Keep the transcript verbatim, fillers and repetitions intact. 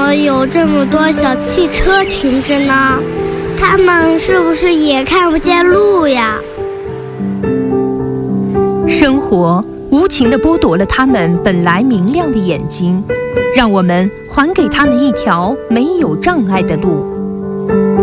么有这么多小汽车停着呢？他们是不是也看不见路呀？ 生活无情地剥夺了他们本来明亮的眼睛，让我们还给他们一条没有障碍的路。